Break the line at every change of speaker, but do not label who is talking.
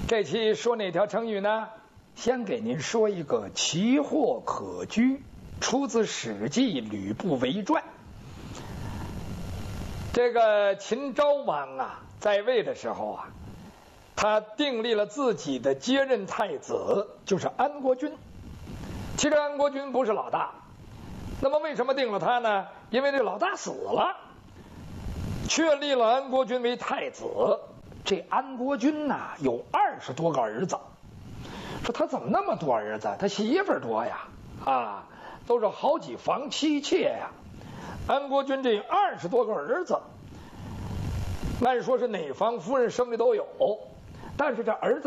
这期说哪条成语呢？先给您说一个奇货可居，出自《史记·吕不韦传》。这个秦昭王啊，在位的时候啊，他订立了自己的接任太子，就是安国君。其实安国君不是老大，那么为什么定了他呢？因为这老大死了，确立了安国君为太子。这安国君呐，有20多个儿子。说他怎么那么多儿子？他媳妇儿多呀，都是好几房妻妾呀。安国君这20多个儿子，按说是哪房夫人生的都有，但是这儿子